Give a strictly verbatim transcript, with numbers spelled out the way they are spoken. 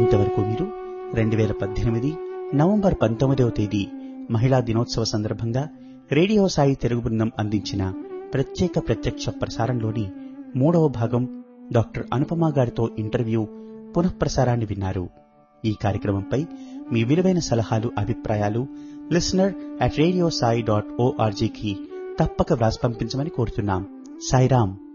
ఇంతవరకు మీరు రెండు వేల పద్దెనిమిది నవంబర్ పంతొమ్మిదవ తేదీ మహిళా దినోత్సవ సందర్భంగా రేడియో సాయి తెలుగు బృందం అందించిన ప్రత్యేక ప్రత్యక్ష ప్రసారంలోని మూడవ భాగం డాక్టర్ అనుపమ గారితో ఇంటర్వ్యూ పునఃప్రసారాన్ని విన్నారు. ఈ కార్యక్రమంపై మీ విలువైన సలహాలు, అభిప్రాయాలు listener at radio Sai dot ఓఆర్జీకి తప్పక వ్రాసి పంపించమని కోరుతున్నాం. సాయిరాం.